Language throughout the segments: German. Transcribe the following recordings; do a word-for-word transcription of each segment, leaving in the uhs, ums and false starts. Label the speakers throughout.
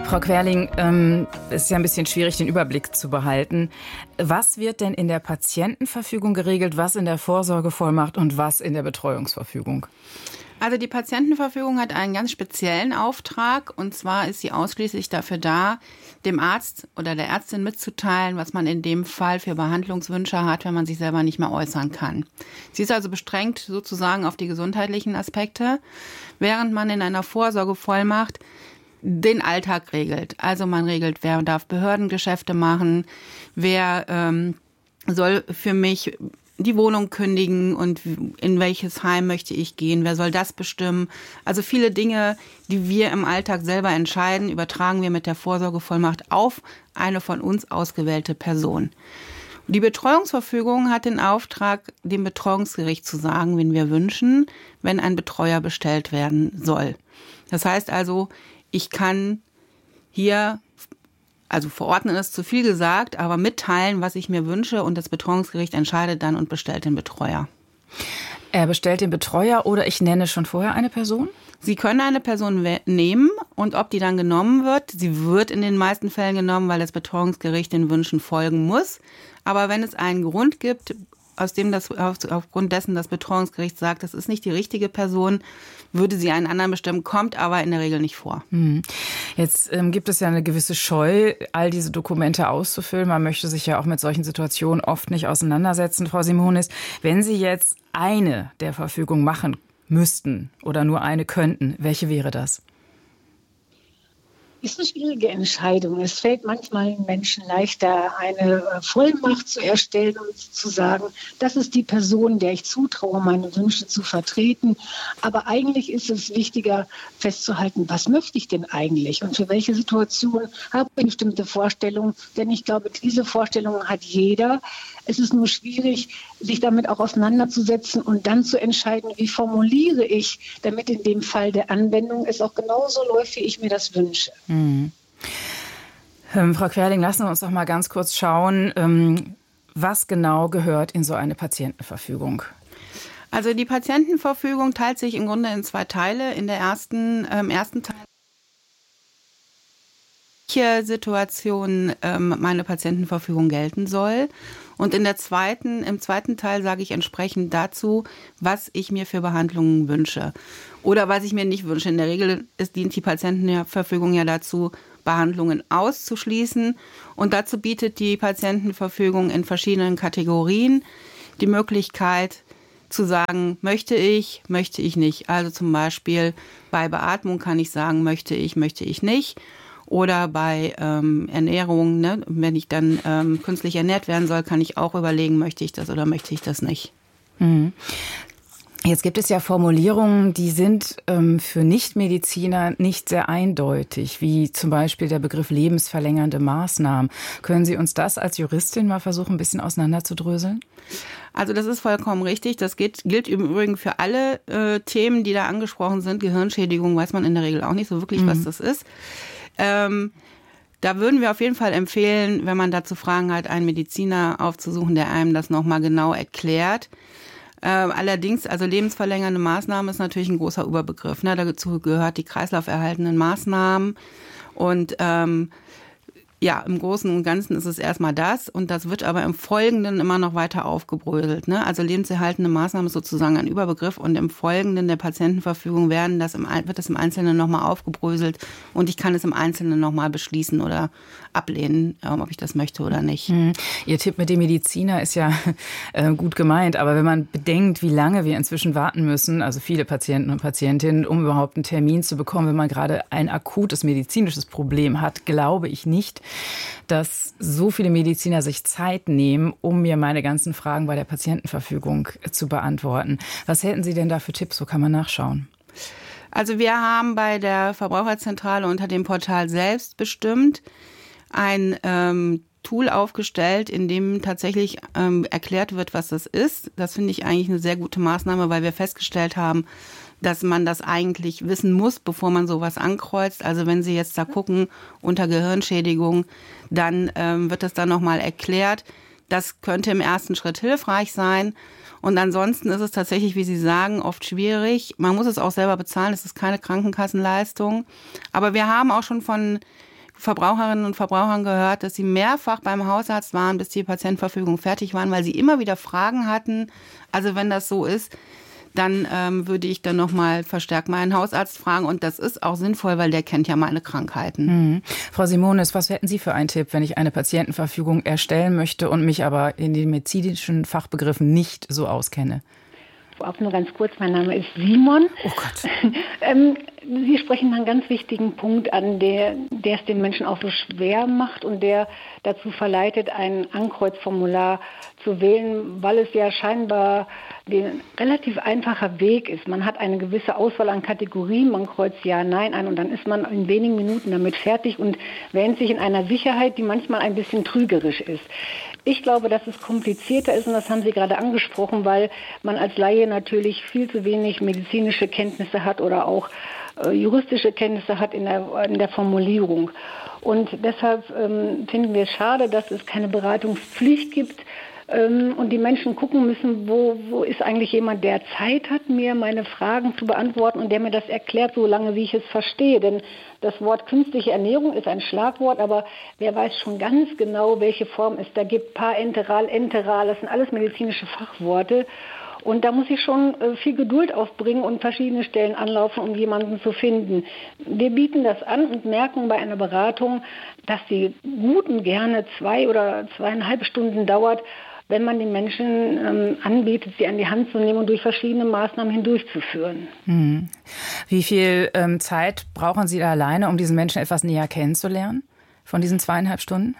Speaker 1: Frau Querling, ähm, es ist ja ein bisschen schwierig, den Überblick zu behalten. Was wird denn in der Patientenverfügung geregelt, was in der Vorsorgevollmacht und was in der Betreuungsverfügung?
Speaker 2: Also die Patientenverfügung hat einen ganz speziellen Auftrag, und zwar ist sie ausschließlich dafür da, dem Arzt oder der Ärztin mitzuteilen, was man in dem Fall für Behandlungswünsche hat, wenn man sich selber nicht mehr äußern kann. Sie ist also beschränkt sozusagen auf die gesundheitlichen Aspekte, während man in einer Vorsorgevollmacht den Alltag regelt. Also man regelt, wer darf Behördengeschäfte machen, wer ähm, soll für mich die Wohnung kündigen und in welches Heim möchte ich gehen, wer soll das bestimmen. Also viele Dinge, die wir im Alltag selber entscheiden, übertragen wir mit der Vorsorgevollmacht auf eine von uns ausgewählte Person. Die Betreuungsverfügung hat den Auftrag, dem Betreuungsgericht zu sagen, wen wir wünschen, wenn ein Betreuer bestellt werden soll. Das heißt also, ich kann hier, also verordnen ist zu viel gesagt, aber mitteilen, was ich mir wünsche, und das Betreuungsgericht entscheidet dann und bestellt den Betreuer.
Speaker 1: Er bestellt den Betreuer oder ich nenne schon vorher eine Person?
Speaker 2: Sie können eine Person we- nehmen und ob die dann genommen wird, sie wird in den meisten Fällen genommen, weil das Betreuungsgericht den Wünschen folgen muss. Aber wenn es einen Grund gibt, aus dem das, auf, aufgrund dessen das Betreuungsgericht sagt, das ist nicht die richtige Person, würde sie einen anderen bestimmen, kommt aber in der Regel nicht vor.
Speaker 1: Hm. Jetzt ähm, gibt es ja eine gewisse Scheu, all diese Dokumente auszufüllen. Man möchte sich ja auch mit solchen Situationen oft nicht auseinandersetzen. Frau Simonis, wenn Sie jetzt eine der Verfügung machen müssten oder nur eine könnten, welche wäre das?
Speaker 3: Ist eine schwierige Entscheidung. Es fällt manchmal Menschen leichter, eine Vollmacht zu erstellen und zu sagen, das ist die Person, der ich zutraue, meine Wünsche zu vertreten. Aber eigentlich ist es wichtiger festzuhalten, was möchte ich denn eigentlich und für welche Situation habe ich bestimmte Vorstellungen. Denn ich glaube, diese Vorstellungen hat jeder. Es ist nur schwierig, sich damit auch auseinanderzusetzen und dann zu entscheiden, wie formuliere ich, damit in dem Fall der Anwendung es auch genauso läuft, wie ich mir das wünsche.
Speaker 1: Hm. Ähm, Frau Querling, lassen Sie uns doch mal ganz kurz schauen, ähm, was genau gehört in so eine Patientenverfügung?
Speaker 2: Also die Patientenverfügung teilt sich im Grunde in zwei Teile. In der ersten, ähm, ersten Teil welche Situation ähm, meine Patientenverfügung gelten soll. Und in der zweiten, im zweiten Teil sage ich entsprechend dazu, was ich mir für Behandlungen wünsche. Oder was ich mir nicht wünsche. In der Regel ist, dient die Patientenverfügung ja dazu, Behandlungen auszuschließen. Und dazu bietet die Patientenverfügung in verschiedenen Kategorien die Möglichkeit zu sagen, möchte ich, möchte ich nicht. Also zum Beispiel bei Beatmung kann ich sagen, möchte ich, möchte ich nicht. Oder bei ähm, Ernährung, ne, wenn ich dann ähm, künstlich ernährt werden soll, kann ich auch überlegen, möchte ich das oder möchte ich das nicht.
Speaker 1: Mhm. Jetzt gibt es ja Formulierungen, die sind ähm, für Nichtmediziner nicht sehr eindeutig, wie zum Beispiel der Begriff lebensverlängernde Maßnahmen. Können Sie uns das als Juristin mal versuchen, ein bisschen auseinanderzudröseln?
Speaker 2: Also das ist vollkommen richtig. Das geht, gilt im Übrigen für alle äh, Themen, die da angesprochen sind. Gehirnschädigung weiß man in der Regel auch nicht so wirklich, mhm. was das ist. Ähm, da würden wir auf jeden Fall empfehlen, wenn man dazu Fragen hat, einen Mediziner aufzusuchen, der einem das nochmal genau erklärt. Äh, allerdings, also lebensverlängernde Maßnahmen ist natürlich ein großer Überbegriff. Ne? Dazu gehört die kreislauferhaltenden Maßnahmen. Und ähm, ja, im Großen und Ganzen ist es erstmal das. Und das wird aber im Folgenden immer noch weiter aufgebröselt. Ne? Also lebenserhaltende Maßnahmen ist sozusagen ein Überbegriff. Und im Folgenden der Patientenverfügung werden das im, wird das im Einzelnen nochmal aufgebröselt. Und ich kann es im Einzelnen nochmal beschließen oder ablehnen, ob ich das möchte oder nicht.
Speaker 1: Hm. Ihr Tipp mit dem Mediziner ist ja äh, gut gemeint. Aber wenn man bedenkt, wie lange wir inzwischen warten müssen, also viele Patienten und Patientinnen, um überhaupt einen Termin zu bekommen, wenn man gerade ein akutes medizinisches Problem hat, glaube ich nicht, dass so viele Mediziner sich Zeit nehmen, um mir meine ganzen Fragen bei der Patientenverfügung zu beantworten. Was hätten Sie denn da für Tipps? Wo kann man nachschauen?
Speaker 2: Also wir haben bei der Verbraucherzentrale unter dem Portal selbst bestimmt ein ähm, Tool aufgestellt, in dem tatsächlich ähm, erklärt wird, was das ist. Das finde ich eigentlich eine sehr gute Maßnahme, weil wir festgestellt haben, dass man das eigentlich wissen muss, bevor man sowas ankreuzt. Also wenn Sie jetzt da gucken unter Gehirnschädigung, dann ähm, wird das dann nochmal erklärt. Das könnte im ersten Schritt hilfreich sein. Und ansonsten ist es tatsächlich, wie Sie sagen, oft schwierig. Man muss es auch selber bezahlen, es ist keine Krankenkassenleistung. Aber wir haben auch schon von Verbraucherinnen und Verbrauchern gehört, dass sie mehrfach beim Hausarzt waren, bis die Patientenverfügung fertig waren, weil sie immer wieder Fragen hatten. Also wenn das so ist, dann ähm, würde ich dann nochmal verstärkt meinen Hausarzt fragen. Und das ist auch sinnvoll, weil der kennt ja meine Krankheiten.
Speaker 1: Mhm. Frau Simonis, was hätten Sie für einen Tipp, wenn ich eine Patientenverfügung erstellen möchte und mich aber in den medizinischen Fachbegriffen nicht so auskenne?
Speaker 3: Vorab nur ganz kurz, mein Name ist Simon.
Speaker 1: Oh Gott.
Speaker 3: ähm, Sie sprechen einen ganz wichtigen Punkt an, der, der es den Menschen auch so schwer macht und der dazu verleitet, ein Ankreuzformular zu wählen, weil es ja scheinbar ein relativ einfacher Weg ist. Man hat eine gewisse Auswahl an Kategorien, man kreuzt Ja, Nein ein und dann ist man in wenigen Minuten damit fertig und wähnt sich in einer Sicherheit, die manchmal ein bisschen trügerisch ist. Ich glaube, dass es komplizierter ist und das haben Sie gerade angesprochen, weil man als Laie natürlich viel zu wenig medizinische Kenntnisse hat oder auch äh, juristische Kenntnisse hat in der, in der Formulierung. Und deshalb ähm, finden wir es schade, dass es keine Beratungspflicht gibt ähm, und die Menschen gucken müssen, wo, wo ist eigentlich jemand, der Zeit hat, mir meine Fragen zu beantworten und der mir das erklärt, so lange wie ich es verstehe. Denn das Wort künstliche Ernährung ist ein Schlagwort, aber wer weiß schon ganz genau, welche Form es da gibt. Parenteral, enteral, das sind alles medizinische Fachworte. Und da muss ich schon viel Geduld aufbringen und verschiedene Stellen anlaufen, um jemanden zu finden. Wir bieten das an und merken bei einer Beratung, dass die gut und gerne zwei oder zweieinhalb Stunden dauert, wenn man den Menschen ähm, anbietet, sie an die Hand zu nehmen und durch verschiedene Maßnahmen hindurchzuführen.
Speaker 1: Hm. Wie viel ähm, Zeit brauchen Sie da alleine, um diesen Menschen etwas näher kennenzulernen von diesen zweieinhalb Stunden?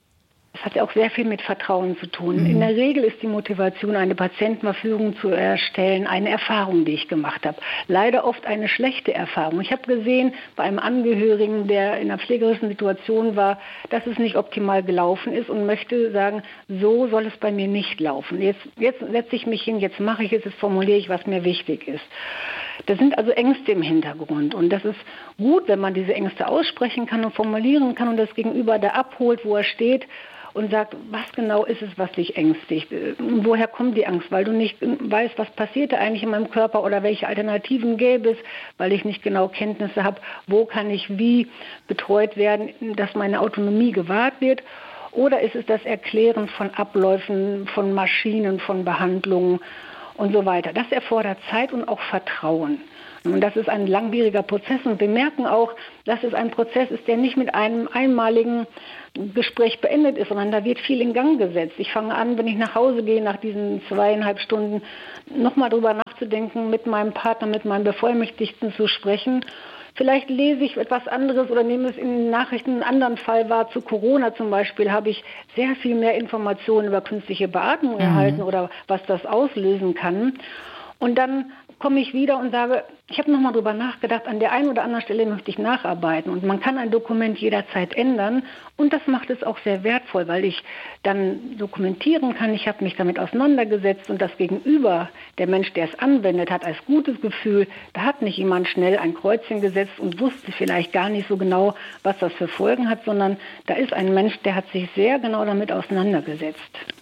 Speaker 3: Das hat ja auch sehr viel mit Vertrauen zu tun.
Speaker 1: Mhm.
Speaker 3: In der Regel ist die Motivation, eine Patientenverfügung zu erstellen, eine Erfahrung, die ich gemacht habe. Leider oft eine schlechte Erfahrung. Ich habe gesehen, bei einem Angehörigen, der in einer pflegerischen Situation war, dass es nicht optimal gelaufen ist und möchte sagen, so soll es bei mir nicht laufen. Jetzt, jetzt setze ich mich hin, jetzt mache ich es, jetzt formuliere ich, was mir wichtig ist. Das sind also Ängste im Hintergrund und das ist gut, wenn man diese Ängste aussprechen kann und formulieren kann und das Gegenüber da abholt, wo er steht und sagt, was genau ist es, was dich ängstigt? Woher kommt die Angst? Weil du nicht weißt, was passiert da eigentlich in meinem Körper oder welche Alternativen gäbe es, weil ich nicht genau Kenntnisse habe, wo kann ich wie betreut werden, dass meine Autonomie gewahrt wird? Oder ist es das Erklären von Abläufen, von Maschinen, von Behandlungen und so weiter? Das erfordert Zeit und auch Vertrauen. Und das ist ein langwieriger Prozess und wir merken auch, dass es ein Prozess ist, der nicht mit einem einmaligen Gespräch beendet ist, sondern da wird viel in Gang gesetzt. Ich fange an, wenn ich nach Hause gehe, nach diesen zweieinhalb Stunden, nochmal drüber nachzudenken, mit meinem Partner, mit meinem Bevollmächtigten zu sprechen. Vielleicht lese ich etwas anderes oder nehme es in den Nachrichten einen anderen Fall wahr. Zu Corona zum Beispiel habe ich sehr viel mehr Informationen über künstliche Beatmung mhm. erhalten oder was das auslösen kann. Und dann komme ich wieder und sage, ich habe nochmal drüber nachgedacht, an der einen oder anderen Stelle möchte ich nacharbeiten. Und man kann ein Dokument jederzeit ändern. Und das macht es auch sehr wertvoll, weil ich dann dokumentieren kann. Ich habe mich damit auseinandergesetzt und das Gegenüber, der Mensch, der es anwendet, hat als gutes Gefühl, da hat nicht jemand schnell ein Kreuzchen gesetzt und wusste vielleicht gar nicht so genau, was das für Folgen hat, sondern da ist ein Mensch, der hat sich sehr genau damit auseinandergesetzt.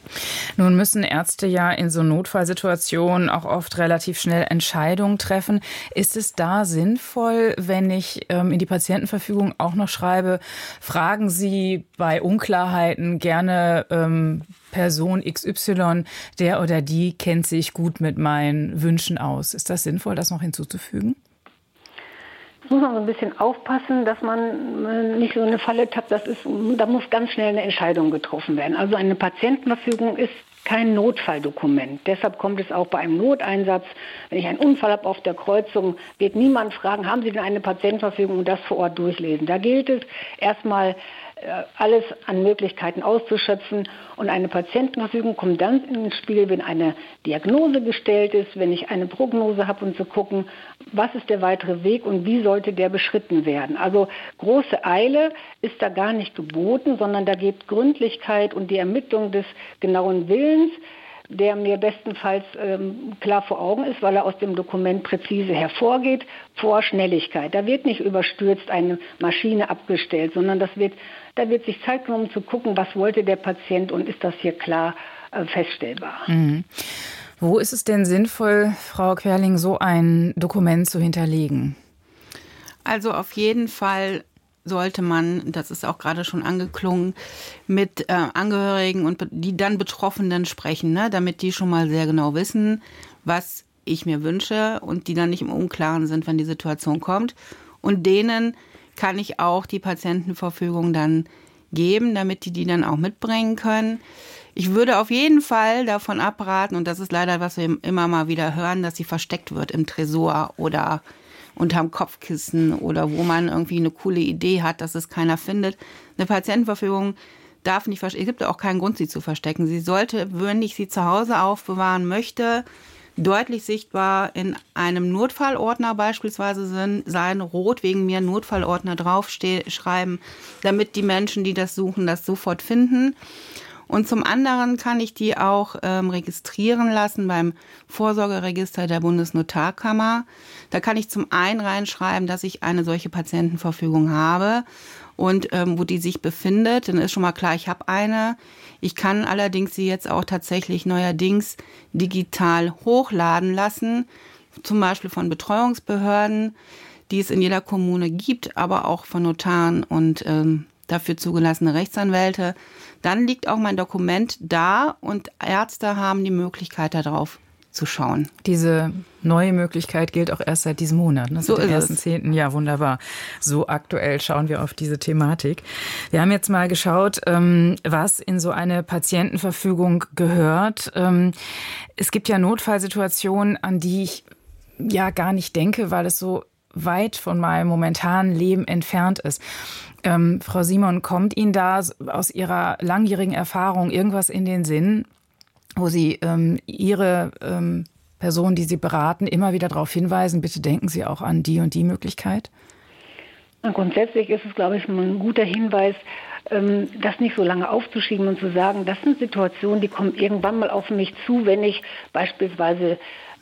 Speaker 1: Nun müssen Ärzte ja in so Notfallsituationen auch oft relativ schnell Entscheidungen treffen. Ist es da sinnvoll, wenn ich ähm, in die Patientenverfügung auch noch schreibe, fragen Sie bei Unklarheiten gerne ähm, Person X Y, der oder die kennt sich gut mit meinen Wünschen aus. Ist das sinnvoll, das noch hinzuzufügen?
Speaker 3: Da muss man so ein bisschen aufpassen, dass man nicht so eine Falle tappt. Das ist, da muss ganz schnell eine Entscheidung getroffen werden. Also eine Patientenverfügung ist kein Notfalldokument. Deshalb kommt es auch bei einem Noteinsatz, wenn ich einen Unfall habe auf der Kreuzung, wird niemand fragen, haben Sie denn eine Patientenverfügung und das vor Ort durchlesen. Da gilt es erstmal alles an Möglichkeiten auszuschöpfen und eine Patientenverfügung kommt dann ins Spiel, wenn eine Diagnose gestellt ist, wenn ich eine Prognose habe und zu gucken, was ist der weitere Weg und wie sollte der beschritten werden. Also große Eile ist da gar nicht geboten, sondern da geht Gründlichkeit und die Ermittlung des genauen Willens, der mir bestenfalls ähm, klar vor Augen ist, weil er aus dem Dokument präzise hervorgeht, vor Schnelligkeit. Da wird nicht überstürzt eine Maschine abgestellt, sondern das wird, da wird sich Zeit genommen zu gucken, was wollte der Patient und ist das hier klar äh, feststellbar.
Speaker 1: Mhm. Wo ist es denn sinnvoll, Frau Querling, so ein Dokument zu hinterlegen?
Speaker 2: Also auf jeden Fall sollte man, das ist auch gerade schon angeklungen, mit äh, Angehörigen und die dann Betroffenen sprechen, ne? Damit die schon mal sehr genau wissen, was ich mir wünsche und die dann nicht im Unklaren sind, wenn die Situation kommt. Und denen kann ich auch die Patientenverfügung dann geben, damit die die dann auch mitbringen können. Ich würde auf jeden Fall davon abraten, und das ist leider, was wir immer mal wieder hören, dass sie versteckt wird im Tresor oder unterm Kopfkissen oder wo man irgendwie eine coole Idee hat, dass es keiner findet. Eine Patientenverfügung darf nicht verstecken. Es gibt auch keinen Grund, sie zu verstecken. Sie sollte, wenn ich sie zu Hause aufbewahren möchte, deutlich sichtbar in einem Notfallordner beispielsweise sein, rot wegen mir Notfallordner draufschreiben, damit die Menschen, die das suchen, das sofort finden. Und zum anderen kann ich die auch ähm, registrieren lassen beim Vorsorgeregister der Bundesnotarkammer. Da kann ich zum einen reinschreiben, dass ich eine solche Patientenverfügung habe und ähm, wo die sich befindet. Dann ist schon mal klar, ich habe eine. Ich kann allerdings sie jetzt auch tatsächlich neuerdings digital hochladen lassen, zum Beispiel von Betreuungsbehörden, die es in jeder Kommune gibt, aber auch von Notaren und ähm, dafür zugelassene Rechtsanwälte. Dann liegt auch mein Dokument da und Ärzte haben die Möglichkeit, darauf zu schauen.
Speaker 1: Diese neue Möglichkeit gilt auch erst seit diesem Monat, ne?
Speaker 2: So
Speaker 1: Seit dem
Speaker 2: ist
Speaker 1: ersten
Speaker 2: es.
Speaker 1: Zehnten Ja, wunderbar. So aktuell schauen wir auf diese Thematik. Wir haben jetzt mal geschaut, was in so eine Patientenverfügung gehört. Es gibt ja Notfallsituationen, an die ich ja gar nicht denke, weil es so weit von meinem momentanen Leben entfernt ist. Ähm, Frau Simon, kommt Ihnen da aus Ihrer langjährigen Erfahrung irgendwas in den Sinn, wo Sie ähm, Ihre ähm, Person, die Sie beraten, immer wieder darauf hinweisen, bitte denken Sie auch an die und die Möglichkeit?
Speaker 3: Na, grundsätzlich ist es, glaube ich, ein guter Hinweis, ähm, das nicht so lange aufzuschieben und zu sagen, das sind Situationen, die kommen irgendwann mal auf mich zu, wenn ich beispielsweise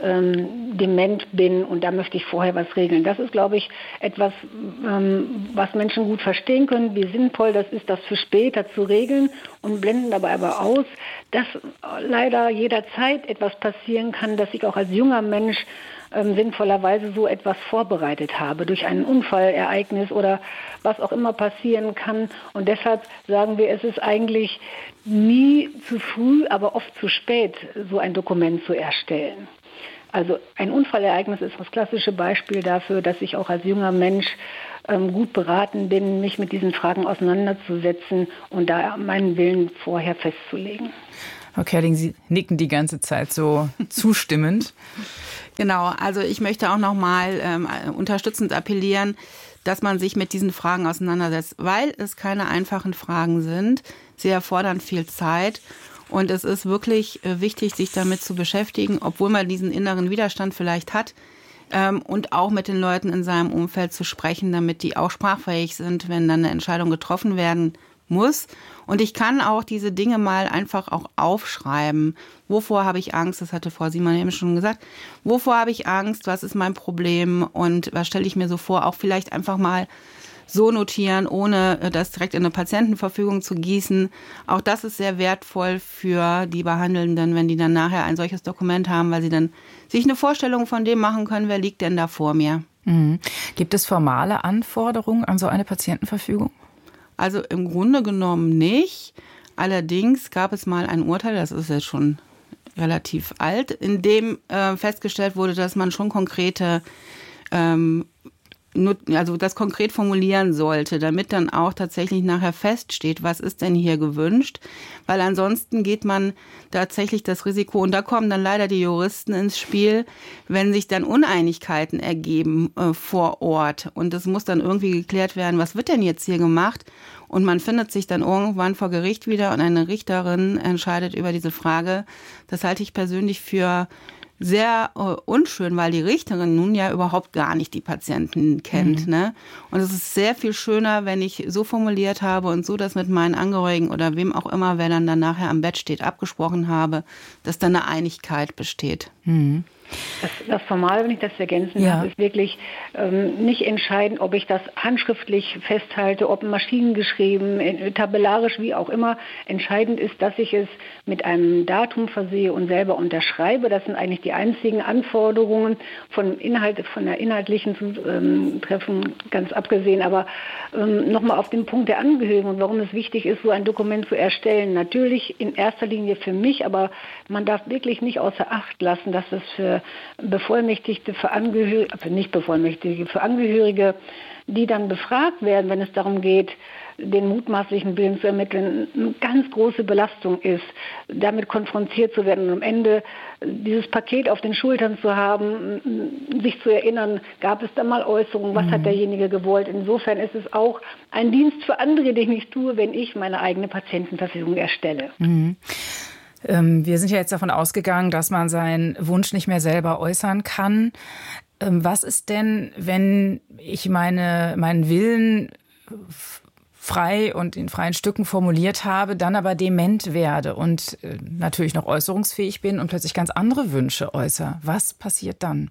Speaker 3: ähm, dement bin und da möchte ich vorher was regeln. Das ist, glaube ich, etwas, ähm, was Menschen gut verstehen können, wie sinnvoll das ist, das für später zu regeln und blenden dabei aber aus, dass leider jederzeit etwas passieren kann, dass ich auch als junger Mensch ähm, sinnvollerweise so etwas vorbereitet habe, durch ein Unfallereignis oder was auch immer passieren kann. Und deshalb sagen wir, es ist eigentlich nie zu früh, aber oft zu spät, so ein Dokument zu erstellen. Also ein Unfallereignis ist das klassische Beispiel dafür, dass ich auch als junger Mensch ähm, gut beraten bin, mich mit diesen Fragen auseinanderzusetzen und da meinen Willen vorher festzulegen.
Speaker 1: Frau Kerling, Sie nicken die ganze Zeit so zustimmend.
Speaker 2: Genau, also ich möchte auch nochmal ähm, unterstützend appellieren, dass man sich mit diesen Fragen auseinandersetzt, weil es keine einfachen Fragen sind. Sie erfordern viel Zeit. Und es ist wirklich wichtig, sich damit zu beschäftigen, obwohl man diesen inneren Widerstand vielleicht hat, ähm, und auch mit den Leuten in seinem Umfeld zu sprechen, damit die auch sprachfähig sind, wenn dann eine Entscheidung getroffen werden muss. Und ich kann auch diese Dinge mal einfach auch aufschreiben. Wovor habe ich Angst? Das hatte Frau Simon eben schon gesagt. Wovor habe ich Angst? Was ist mein Problem? Und was stelle ich mir so vor? Auch vielleicht einfach mal so notieren, ohne das direkt in eine Patientenverfügung zu gießen. Auch das ist sehr wertvoll für die Behandelnden, wenn die dann nachher ein solches Dokument haben, weil sie dann sich eine Vorstellung von dem machen können, wer liegt denn da vor mir.
Speaker 1: Mhm. Gibt es formale Anforderungen an so eine Patientenverfügung?
Speaker 2: Also im Grunde genommen nicht. Allerdings gab es mal ein Urteil, das ist jetzt schon relativ alt, in dem äh, festgestellt wurde, dass man schon konkrete ähm, also das konkret formulieren sollte, damit dann auch tatsächlich nachher feststeht, was ist denn hier gewünscht, weil ansonsten geht man tatsächlich das Risiko, und da kommen dann leider die Juristen ins Spiel, wenn sich dann Uneinigkeiten ergeben äh, vor Ort und es muss dann irgendwie geklärt werden, was wird denn jetzt hier gemacht, und man findet sich dann irgendwann vor Gericht wieder und eine Richterin entscheidet über diese Frage. Das halte ich persönlich für sehr äh, unschön, weil die Richterin nun ja überhaupt gar nicht die Patienten kennt. Mhm. Ne? Und es ist sehr viel schöner, wenn ich so formuliert habe und so das mit meinen Angehörigen oder wem auch immer, wer dann, dann nachher am Bett steht, abgesprochen habe, dass dann eine Einigkeit besteht.
Speaker 1: Mhm.
Speaker 3: Das, das Formale, wenn ich das ergänzen
Speaker 1: ja.
Speaker 3: darf, ist wirklich ähm, nicht entscheidend, ob ich das handschriftlich festhalte, ob maschinengeschrieben, tabellarisch, wie auch immer. Entscheidend ist, dass ich es mit einem Datum versehe und selber unterschreibe. Das sind eigentlich die einzigen Anforderungen von Inhalt, von der inhaltlichen ähm, Treffen ganz abgesehen. Aber Ähm, Nochmal auf den Punkt der Angehörigen und warum es wichtig ist, so ein Dokument zu erstellen. Natürlich in erster Linie für mich, aber man darf wirklich nicht außer Acht lassen, dass es für Bevollmächtigte, für Angehörige, für nicht Bevollmächtigte, für Angehörige, die dann befragt werden, wenn es darum geht, den mutmaßlichen Willen zu ermitteln, eine ganz große Belastung ist, damit konfrontiert zu werden und am Ende dieses Paket auf den Schultern zu haben, sich zu erinnern, gab es da mal Äußerungen, was mhm. hat derjenige gewollt. Insofern ist es auch ein Dienst für andere, den ich tue, wenn ich meine eigene Patientenverfügung erstelle.
Speaker 1: Mhm. Ähm, wir sind ja jetzt davon ausgegangen, dass man seinen Wunsch nicht mehr selber äußern kann. Ähm, was ist denn, wenn ich meine, meinen Willen frei und in freien Stücken formuliert habe, dann aber dement werde und äh, natürlich noch äußerungsfähig bin und plötzlich ganz andere Wünsche äußere? Was passiert dann?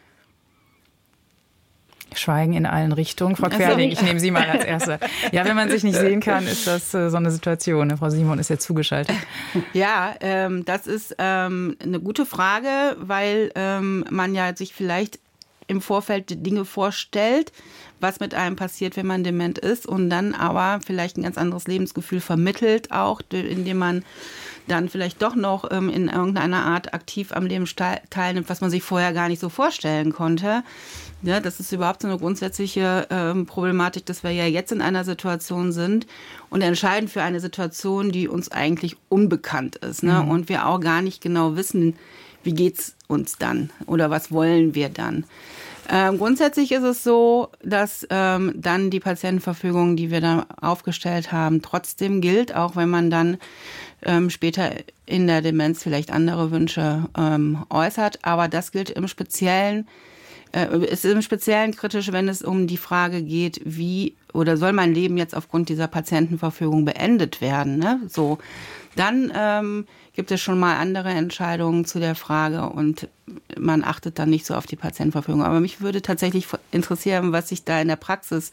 Speaker 1: Schweigen in allen Richtungen. Frau Querling, ich nehme Sie mal als Erste. Ja, wenn man sich nicht sehen kann, ist das äh, so eine Situation. Ne? Frau Simon ist jetzt zugeschaltet.
Speaker 2: Ja, ähm, das ist ähm, eine gute Frage, weil ähm, man ja sich vielleicht im Vorfeld Dinge vorstellt, was mit einem passiert, wenn man dement ist und dann aber vielleicht ein ganz anderes Lebensgefühl vermittelt auch, indem man dann vielleicht doch noch ähm, in irgendeiner Art aktiv am Leben teilnimmt, was man sich vorher gar nicht so vorstellen konnte. Ja, das ist überhaupt so eine grundsätzliche ähm, Problematik, dass wir ja jetzt in einer Situation sind und entscheiden für eine Situation, die uns eigentlich unbekannt ist, ne? Mhm. Und wir auch gar nicht genau wissen, wie geht's uns dann oder was wollen wir dann. Ähm, grundsätzlich ist es so, dass ähm, dann die Patientenverfügung, die wir da aufgestellt haben, trotzdem gilt, auch wenn man dann ähm, später in der Demenz vielleicht andere Wünsche ähm, äußert. Aber das gilt im Speziellen, äh, es ist im Speziellen kritisch, wenn es um die Frage geht, wie oder soll mein Leben jetzt aufgrund dieser Patientenverfügung beendet werden, ne? So, dann ähm, gibt es schon mal andere Entscheidungen zu der Frage und man achtet dann nicht so auf die Patientenverfügung. Aber mich würde tatsächlich interessieren, was sich da in der Praxis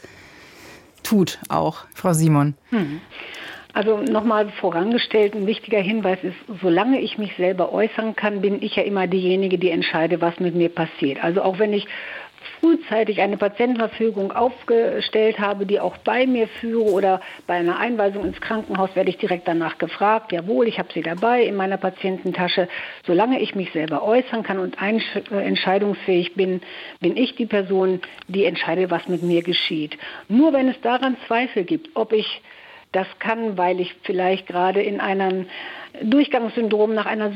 Speaker 2: tut auch.
Speaker 1: Frau Simon.
Speaker 3: Hm. Also nochmal vorangestellt, ein wichtiger Hinweis ist, solange ich mich selber äußern kann, bin ich ja immer diejenige, die entscheide, was mit mir passiert. Also auch wenn ich frühzeitig eine Patientenverfügung aufgestellt habe, die auch bei mir führe oder bei einer Einweisung ins Krankenhaus, werde ich direkt danach gefragt. Jawohl, ich habe sie dabei in meiner Patiententasche. Solange ich mich selber äußern kann und entscheidungsfähig bin, bin ich die Person, die entscheidet, was mit mir geschieht. Nur wenn es daran Zweifel gibt, ob ich das kann, weil ich vielleicht gerade in einem Durchgangssyndrom nach einer,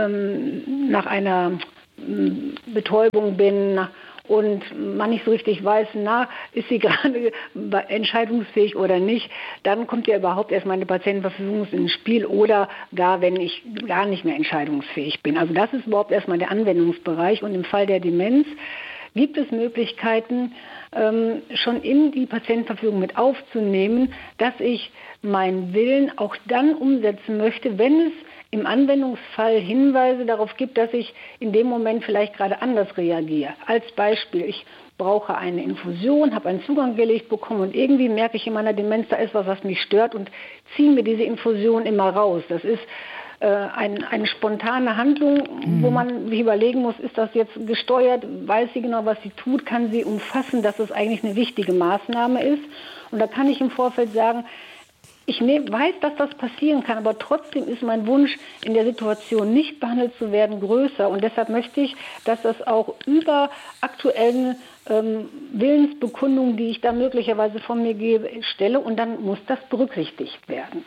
Speaker 3: ähm, nach einer ähm, Betäubung bin und man nicht so richtig weiß, na, ist sie gerade entscheidungsfähig oder nicht, dann kommt ja überhaupt erst meine Patientenverfügung ins Spiel oder gar, wenn ich gar nicht mehr entscheidungsfähig bin. Also das ist überhaupt erstmal der Anwendungsbereich und im Fall der Demenz gibt es Möglichkeiten, ähm, schon in die Patientenverfügung mit aufzunehmen, dass ich meinen Willen auch dann umsetzen möchte, wenn es im Anwendungsfall Hinweise darauf gibt, dass ich in dem Moment vielleicht gerade anders reagiere. Als Beispiel, ich brauche eine Infusion, habe einen Zugang gelegt bekommen und irgendwie merke ich in meiner Demenz, da ist was, was mich stört und ziehe mir diese Infusion immer raus. Das ist äh, ein, eine spontane Handlung, mhm. wo man sich überlegen muss, ist das jetzt gesteuert, weiß sie genau, was sie tut, kann sie umfassen, dass es eigentlich eine wichtige Maßnahme ist. Und da kann ich im Vorfeld sagen, ich weiß, dass das passieren kann, aber trotzdem ist mein Wunsch, in der Situation nicht behandelt zu werden, größer. Und deshalb möchte ich, dass das auch über aktuellen ähm, Willensbekundungen, die ich da möglicherweise von mir gebe, stelle. Und dann muss das berücksichtigt werden.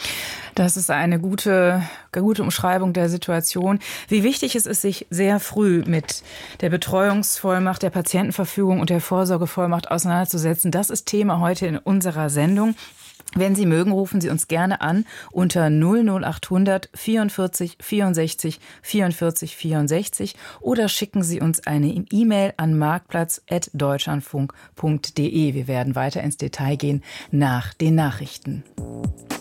Speaker 1: Das ist eine gute, gute Umschreibung der Situation. Wie wichtig es ist, sich sehr früh mit der Betreuungsvollmacht, der Patientenverfügung und der Vorsorgevollmacht auseinanderzusetzen. Das ist Thema heute in unserer Sendung. Wenn Sie mögen, rufen Sie uns gerne an unter null null acht hundert vierundvierzig vierundsechzig vierundvierzig vierundsechzig oder schicken Sie uns eine E-Mail an marktplatz at deutschlandfunk punkt de. Wir werden weiter ins Detail gehen nach den Nachrichten.